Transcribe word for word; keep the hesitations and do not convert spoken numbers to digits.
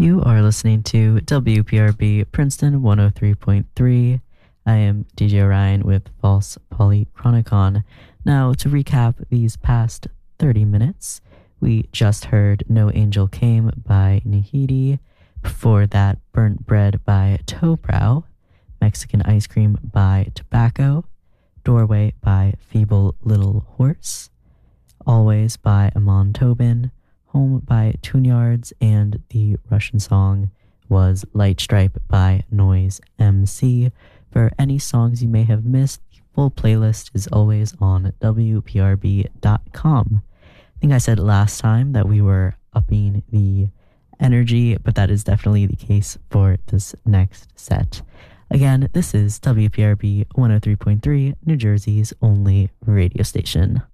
You are listening to W P R B Princeton one oh three point three. I am D J Ryan with False Polychronicon. Now, to recap these past thirty minutes, we just heard No Angel Came by Nahidi. Before that, Burnt Bread by Tobrow, Mexican Ice Cream by Tobacco, Doorway by Feeble Little Horse, Always by Amon Tobin, Home by Tune-Yards, and the Russian song was Light Stripe by Noise M C. For any songs you may have missed, the full playlist is always on W P R B dot com. I think I said last time that we were upping the energy, but that is definitely the case for this next set. Again, this is W P R B one oh three point three, New Jersey's only radio station.